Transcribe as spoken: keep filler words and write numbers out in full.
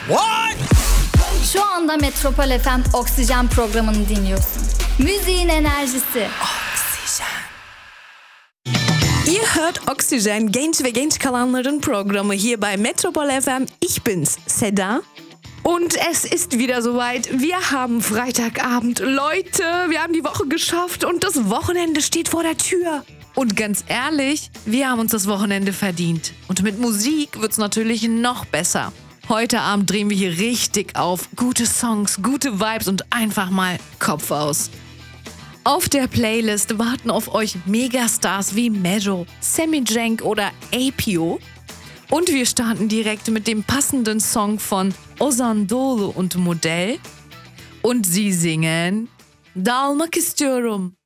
What? Şu anda Metropol F M Oksijen programını dinliyorsun. Müziğin enerjisi. Oksijen. Ihr hört Oxygen, genç ve genç kalanların Programme hier bei Metropol F M. Ich bin's, Seda. Und es ist wieder soweit. Wir haben Freitagabend. Leute, wir haben die Woche geschafft und das Wochenende steht vor der Tür. Und ganz ehrlich, wir haben uns das Wochenende verdient. Und mit Musik wird's natürlich noch besser. Heute Abend drehen wir hier richtig auf. Gute Songs, gute Vibes und einfach mal Kopf aus. Auf der Playlist warten auf euch Megastars wie Mejo, Sammy Cenk oder Apio. Und wir starten direkt mit dem passenden Song von Ozan Doğulu und Modell. Und sie singen Dağılmak istiyorum.